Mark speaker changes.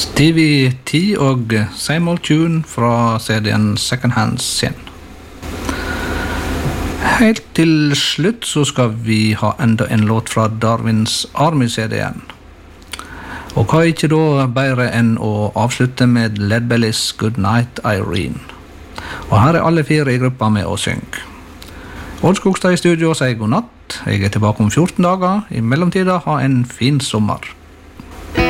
Speaker 1: Stevie T og Same Old Tune fra CD-en Second Hand Sin. Helt til slutt så skal vi ha enda en låt fra Darwin's Army-CD-en. Og hva ikke da bedre enn å avslutte med Leadbelly's Good Night Irene. Og her er alle fire i gruppa med å synge. Odd Skogstad i studio sier god natt. Jeg er tilbake om 14 dager. I mellomtida ha en fin sommer.